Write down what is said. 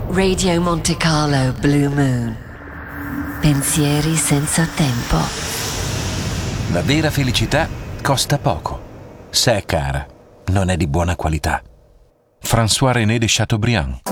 Radio Monte Carlo Blue Moon. Pensieri senza tempo. La vera felicità costa poco. Se è cara, non è di buona qualità. François René de Chateaubriand.